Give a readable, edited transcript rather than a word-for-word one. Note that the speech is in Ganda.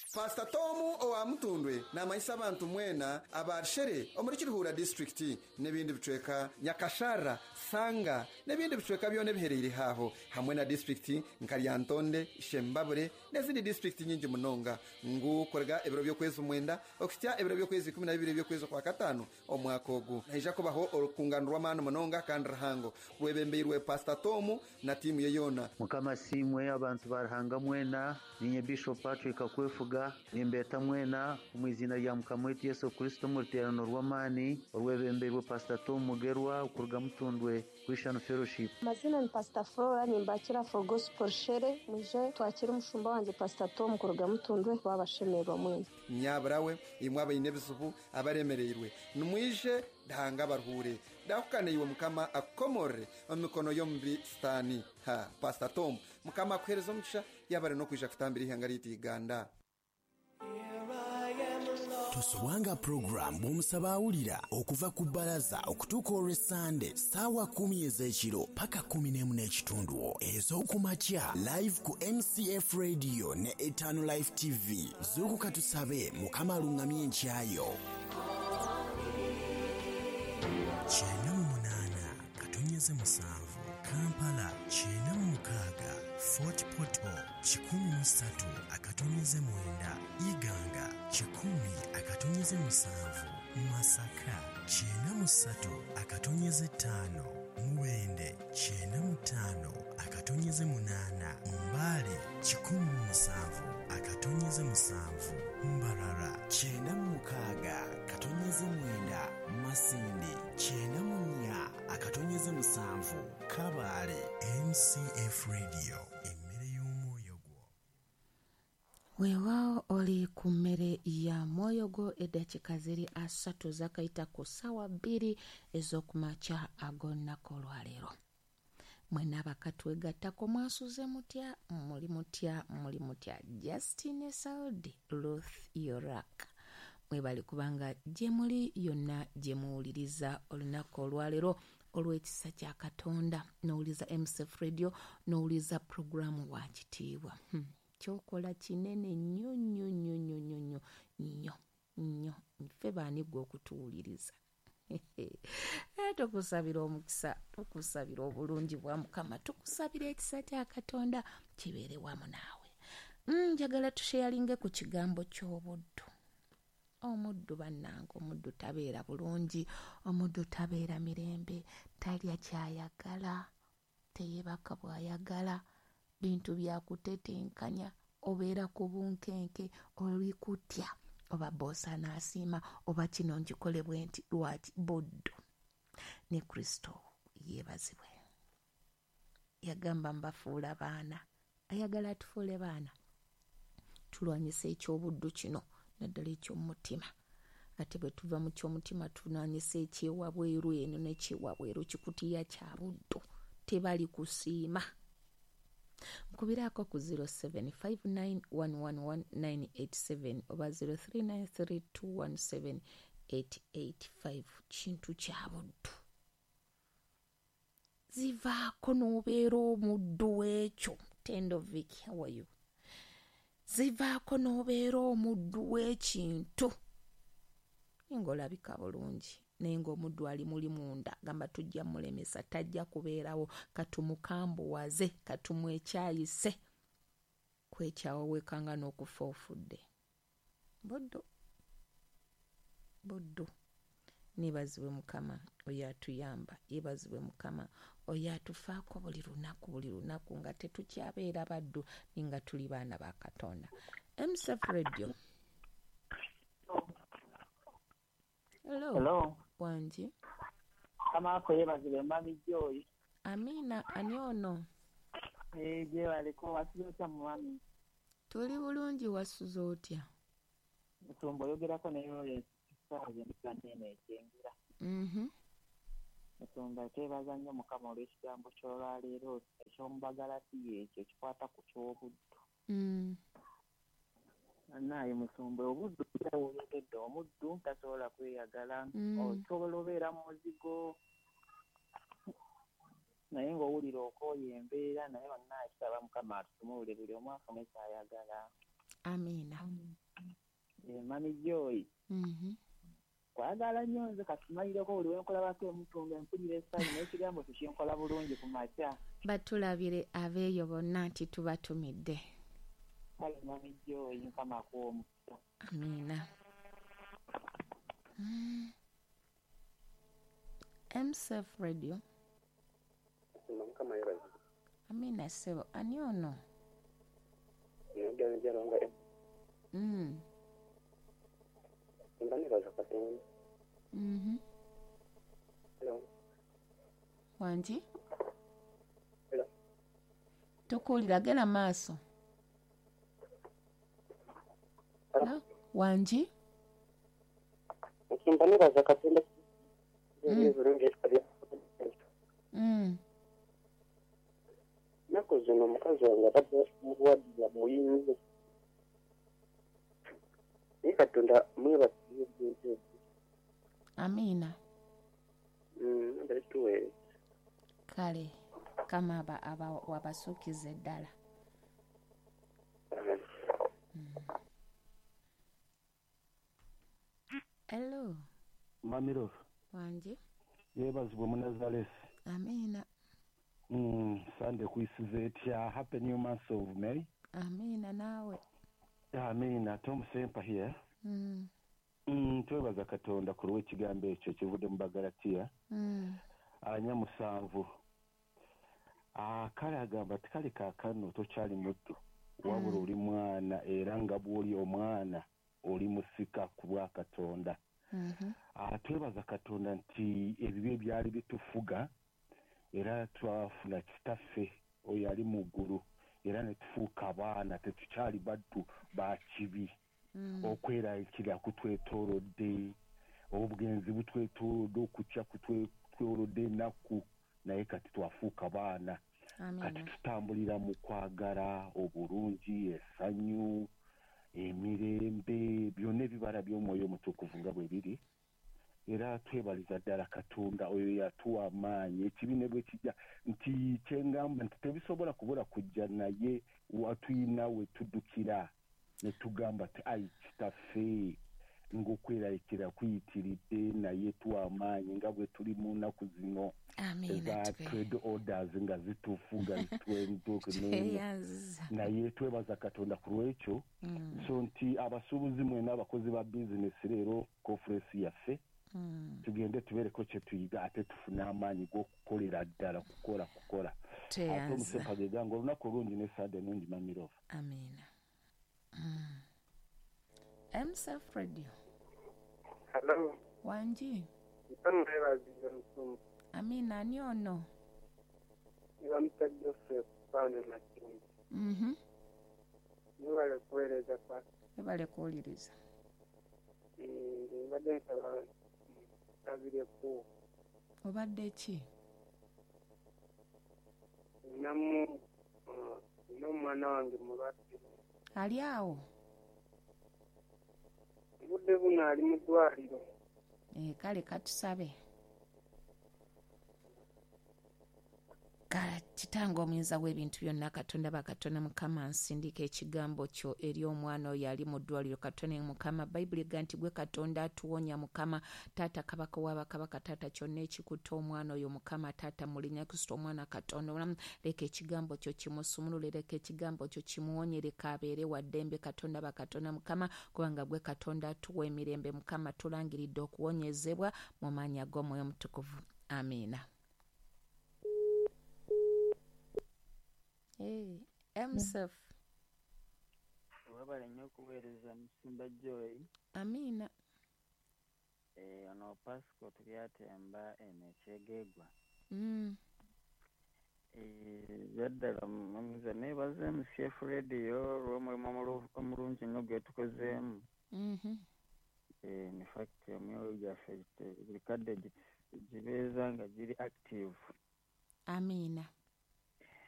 Pastor Tomu owa Mutundwe n'amayisa abantu mwena abarshere omuri Kiruhura district n'ebindi bicweka Nyakashara Sanga n'ebindi bicweka byone biherere haho hamwe na district Nkalyantonde Shembabure n'ezindi district nyingi munonga ngukorega ebiro byo kwezi mwenda okutya ebiro byo kwezi 12 byo kwezi kwa gatano omwaka ogu naija kubaho orukunganirwa mano munonga kandi rahango rwebembeirwe Pastor Tomu na timu yeyona mukama simwe abantu barahanga mwena ninye Bishop Patrick akwefuga nimbeta mwena umwizina lya mukama wetu Yesu Kristo muriterano rw'amani orwebemberwe Pastor Tom Mugerwa ukuruga Mutundwe Christian Fellowship. Mazina ni Pastor Flora nimbakira for gospel shere muje twakira umushumba wanje Pastor Tom kuruga Mutundwe babashemerwa mwene nyabrawe imwe abayinebizubu abaremererwe numwije dahanga barhure dakukane yiwe mukama akomore omikono yombi stani ha Pastor Tom mukama akwerezo mugisha yabare no kwija kutambira ihangariti Uganda. Tusobwanga program bw'omusaba awulira okuva ku bbalaza okutuuka olw'Essande ssaawa 10 ez'ekiro paka 11 ez'okumakya live ku MCF Radio ne Eternal Life TV. Zuukuka tusabe mukama alungamye enkyayo. 98 Kampala 96 Fort Portal 13 Iganga 10 Masaka 93 Mwende 95 Mbale 17 Mbarara 96 Masindi 9 Kabale. MCF Radio emmere y'omwoyo gwo. Weewaawo oli ku mmere ya mwoyo gwo eddakiika ziri 3 zakayita ku ssaawa 2 ez'okumakya ag'olunaku olwaleero. Mwena abakatwegattako mwasuze mutya muli mutya Justine Saudi Ruth Yorak mwebali kubanga gye muli yonna gye muwuliriza olunaku olwaleero olw'ekisa kya Katonda n'owuliza MCF Radio n'owuliza programu wa kitiibwa. Kyokola kinene nnyo ffe baani gwe okutuwuliriza. Tukusabira omukisa, tukusabira obulungi bwa Mukama, tukusabira ekisa kya Katonda kibeere wamu naawe. Njagala tusheyalinge ku kigambo ky'obuddu. Omuddu bannange, omuddu tabeera bulungi, omuddu tabeera mirembe, talya kyayagala, teyebaka bwayagala, bintu byakutetenkanya, obeera ku bunkenke, oli kutya, oba boosa n'asiima, oba kino nkikole bwe nti lwaki buddu. Ne Kristo yeebazibwe. Yagamba mbafuula baana, ayagala tufuule baana. Tulwanyisa eky'obuddu kino. Naddala eky'omutima. Ate bwe tuva mu ky'omutima tunanyisa ekyewabweru eno n'ekyewabweru kikutiya kya buddu. Tebali kusiima. Nkubiraako ku 0759111987 oba 0393217885 kintu kya buddu. Zivaako n'obeera omuddu w'ekyo. Tendovik, how are you? Zivaako n'obeera omuddu w'ekintu. Ng'olabika bulungi naye ng'omuddu ali muli munda gamba tujja mulemesa tajja kubeerawo katumukambuwaze katumwekyayise kwekyawo wekanga n'okufa ofudde. Buddu neebazibwe Mukama oyo atuyamba, yeebazibwe Mukama oyo atufaako buli lunaku nga tetukyabeera baddu nga tuli baana ba Katonda. MCF Radio. Hello. Wanji. Kama ako yeebazibwe Mami Joy. Amina, ani ono? Je waliko wasuze otya mwami? Tuli bulungi wasuze otya? Mutumbo yogerako nayo saje ndikanene ekyengera. Mutumba tebaza nnyo Mukama olw'ekigambo ky'olwaleero eky'omubagala ekyo kikwata ku ky'obuddu. Naye musumba obuddu oyogedde omuddu tasobola kweyagala, osobola obeera mu muzigo naye ng'owulira okooya embeera naye onna ekitaba Mukama atusumulule buli omu afune ky'ayagala. Amina. Mami Joy. Kwagala nnyo nze katumalireko buli wenkolabako emutunga empulira essanyu n'ekigambo tekyenkola bulungi ku makya. Batulabire abeeyo bonna nti tubatumidde. Kale Mami Joy Mukama akuwomukisa. Amina. MSF Radio. Mukama yebaza. Amina sebo. Ani ono? Nogera njalonga. Ndanibaza Katonda. Hello. Wanji? Hello. Tukuulira genda maaso. Hello. Wanji? Ndanibaza Katonda. Nakoze n'omukazi wange abadde muwadde muyinza. Naye Katonda mwebasiye ebintu. Amina. Ndatuwe. Kale kama wabasukize ddala. Hello. Mamiro. Wanji? Yebazibwe mu Nazareth. Amina. Sunday kuisize etya. Happy new month of May. Amina nawe. Amina. Tom Sempa here. Twebaza Katonda ku lw'ekigambo ekyo kivudde mu Bagalatiya. Abanyamusanvu. Kale agamba tikali kaakano tokyali muto. Wabula oli mwana era nga bw'oli omwana oli musika ku bwa Katonda. Twebaza Katonda nti ebibi byali bitufuga era twafuna kitaffe oyo ali mu ggulu era ne tufuuka abaana tetukyali baddu ba kibi. Okwerayikira kutwetoolodde, obugenzi butwetoolodde, okutya kutwetoolodde ennaku, naye kati twafuuka baana. Kati tutambulira mu kwagala, obulungi, essanyu, emirembe, byonna ebibala by'omwoyo omutukuvu nga bwe biri. Era twebaliza ddala Katonda oyo yatuwa amaanyi. Ekibi ne bwe kijja nti kyengamba nti tebisobola kubula kujja naye watuyina we tuddukira. Ne tugamba ti ayi kitaffe ng'okwerayikira kuyitiridde naye tuwa amaanyi nga bwe tuli mu nnaku zino eza trade orders nga zitufuga naye twebaza Katonda ku lw'ekyo. So nti abasuubuzi mwena abakozi ba bizinesi leero conference yaffe tugende tubeereko kye tuyiga ate tufune amaanyi g'okukolera ddala kukola. Ate Omusempa geganga olunaku olungi n'esande nungi Mamirova. Amina. MSF Radio. Hello. Wanji. Ndanibaza Musumba. Amina ani ono? Bamutta Joseph Pande Makindi. Nibale kuweereza kwa. Nibale kuwuliriza. Mbadde nsaba nsabireko. Obadde ki? N'omwana wange mulwadde. Ali awo? Budde buno ali mu ddwaliro. Kale katusabe. Kitange omuyinza w'ebintu byonna Katonda bakatonda Mukama nsindika ekigambo kyo eri omwana oyo ali mu ddwaliro Katonda Mukama. Bayibuli ega nti gwe Katonda atuwonya Mukama. Taata kabaka w'abakabaka, taata kyonna ekikuta omwana oyo Mukama. Taata mu linnya Kristo omwana Katonda omulamu, leka ekigambo kyo kimusumulule, leka ekigambo kyo kimuwonye, leka abeere wa ddembe Katonda bakatonda Mukama, kubanga gwe Katonda atuwa emirembe Mukama. Tulangiridde okuwonyezebwa mu maanyi g'Omwoyo Omutukuvu. Amiina. MSF. Wabale nnyo okuweereza Musumba Joy. Amina. Ono Pasco Tulyatemba Enekyegegwa. Yaddala mumiza nebaza MCF Radio olw'omulimu omulungi nnyo gwe tukozeemu. In fact emyoyo gyaffe buli kadde gibeeza nga giri active. Amina.